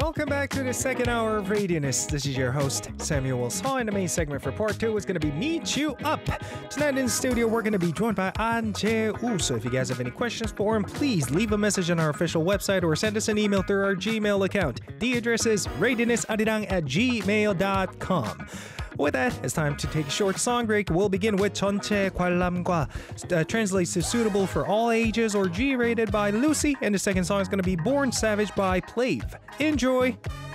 Welcome back to the second hour of Radianess. This is your host, Samuel Saw, and the main segment for part 2 is going to be Meet You Up. Tonight in the studio, we're going to be joined by An Jae-woo. So if you guys have any questions for him, please leave a message on our official website or send us an email through our Gmail account. The address is radianessarirang@gmail.com. With that, it's time to take a short song break. We'll begin with 전체 관람과, translates to suitable for all ages or G-rated by Lucy, and the second song is going to be Born Savage by Plave. Enjoy!